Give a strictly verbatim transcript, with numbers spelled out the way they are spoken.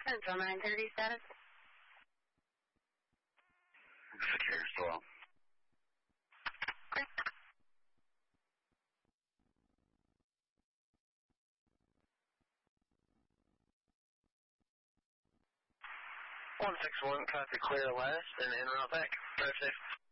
Central nine thirty status. Secure as well. Okay. one six one, copy clear last, and en route back. Drive safe.